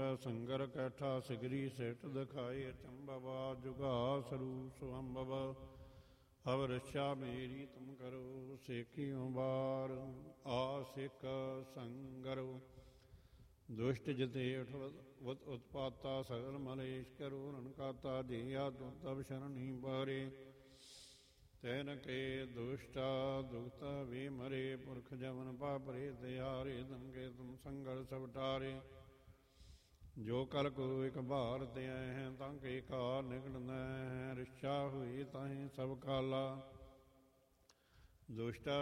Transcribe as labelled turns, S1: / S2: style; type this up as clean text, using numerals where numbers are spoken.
S1: ਪੈ ਸੰਗਰ ਕੈਠਾ ਸਿਗਰੀ ਸਿਟ ਦਿਖਾਏ ਅਚੰਭਵਾ ਜੁਗਾ ਸਰੂ ਸੁਅੰਭਵ ਅਵ ਰਛਾ ਮੇਰੀ ਤੁਮ ਕਰੋ ਸੇਖਿਓ ਬਾਰ ਆ ਸਿੱਖ ਸੰਗਰੋ ਦੁਸ਼ਟ ਜਿਤੇ ਉਠਵਤ ਉਤਪਾਤਾ ਸਗਲ ਮਲੇਸ਼ ਕਰੋ ਰਣਕਾਤਾ ਜੀਆ ਦੁਤਵ ਸ਼ਰਣੀ ਬਾਰੇ ਤੈਨ ਕੇ ਦੁਸ਼ਟਾ ਦੁਖਤਾ ਵੀ ਮਰੇ ਪੁਰਖ ਜਮਨ ਪਾਪਰੇ ਤਿਆਰੇ ਦੰਗੇ ਤੁਮ ਸੰਗਲ ਸਵਟਾਰੇ ਜੋ ਕਲ ਗੁਰੂ ਇਕ ਭਾਰ ਤੇ ਆਏ ਹੈ ਤਾਂ ਕੇ ਕਾਰ ਨਿਕਲਣਾ ਹੈ ਰਿਛਾ ਹੋਈ ਤਾਹੀਂ ਸਭ ਕਾਲਾ ਦੁਸ਼ਟਾ